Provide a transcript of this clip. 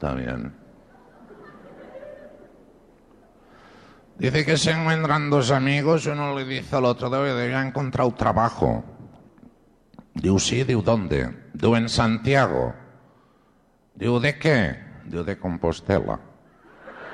Está bien. Dice que se encuentran dos amigos, uno le dice al otro, ya he encontrado trabajo. Diu, sí, diu, ¿dónde? Diu, en Santiago. Diu, ¿de qué? Diu, de Compostela.